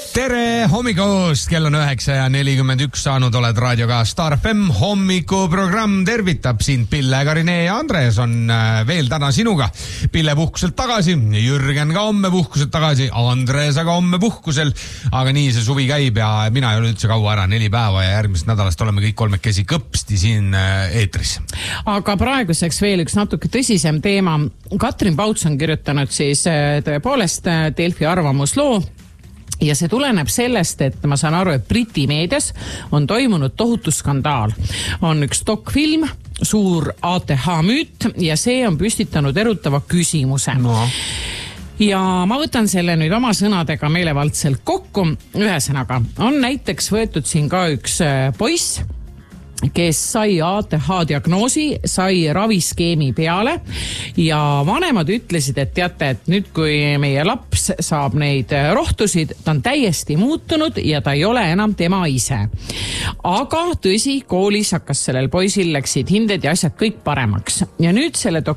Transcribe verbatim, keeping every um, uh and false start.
tere hommikust, kell on üheksa ja nelikümmend üks saanud, oled raadioga Star F M hommikuprogramm tervitab sind. Pille, Karine ja Andres on veel täna sinuga. Pille puhkuselt tagasi, Jürgen ka homme puhkuselt tagasi, Andres aga homme puhkusel, aga nii see suvi käib ja mina ei ole üldse kaua ära, neli päeva ja järgmisest nädalast oleme kõik kolmekesi kõpsti siin eetris. Aga praeguseks veel üks natuke tõsisem teema. Katrin Pauts on kirjutanud siis tõepoolest Delfi arvamusloo. Ja see tuleneb sellest, et ma saan aru, et Briti meedias on toimunud tohutu skandaal. On üks dokfilm, suur A T H müüt ja see on püstitanud erutava küsimuse. No. Ja ma võtan selle nüüd oma sõnadega meelevaldselt kokku. Ühesõnaga, on näiteks võetud siin ka üks poiss, kes sai A T H diagnoosi, sai raviskeemi peale ja vanemad ütlesid, et teate, et nüüd kui meie laps saab neid rohtusid, ta on täiesti muutunud ja ta ei ole enam tema ise. Aga tõsi, koolis hakkas sellel poisil läksid hinded ja asjad kõik paremaks. Ja nüüd selle